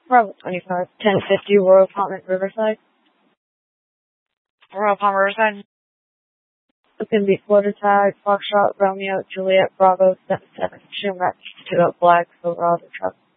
Bravo 25, 1050 Royal Palm Riverside. Royal Palm Riverside. Looking to be quarter tag, Foxtrot, Romeo, Juliet, Bravo 77, Schumacher, 2 Black, Silverado truck.